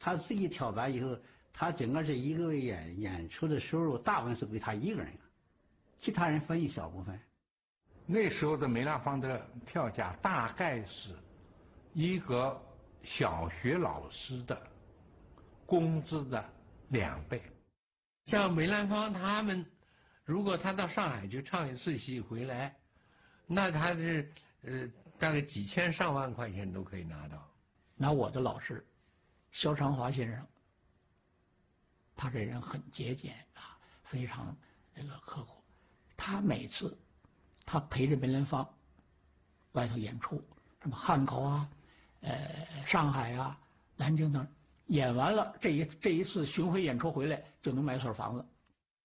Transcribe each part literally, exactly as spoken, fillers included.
他自己跳板以后，他整个这一个月演演出的收入大部分是归他一个人，其他人分一小部分。 那时候的梅兰芳的票价大概是一个小学老师的工资的两倍。 像梅兰芳他们，如果他到上海去唱一次戏回来，那他是呃大概几千上万块钱都可以拿到。 拿我的老师萧长华先生，他这人很节俭啊，非常这个刻苦。他每次他陪着梅兰芳外头演出，什么汉口啊、呃上海啊、南京等，演完了这一这一次巡回演出回来，就能买所房子。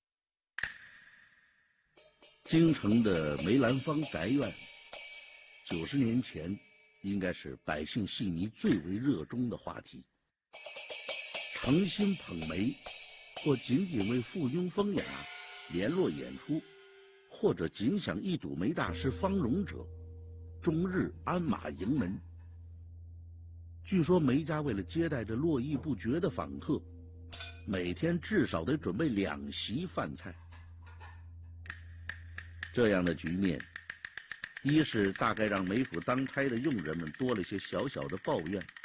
京城的梅兰芳宅院，九十年前应该是百姓戏迷最为热衷的话题。诚心捧梅，或仅仅为附庸风雅、联络演出，或者仅想一睹梅大师芳容者，终日鞍马迎门。据说梅家为了接待这络绎不绝的访客，每天至少得准备两席饭菜。这样的局面，一是大概让梅府当差的佣人们多了些小小的抱怨，